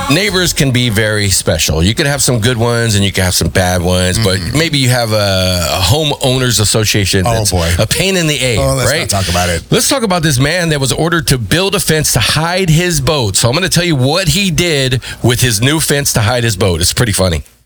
Neighbors can be very special. You can have some good ones and you can have some bad ones, but maybe you have a homeowners association that's a pain in the A, let's right? not talk about it. Let's talk about this man that was ordered to build a fence to hide his boat. So I'm going to tell you what he did with his new fence to hide his boat. It's pretty funny.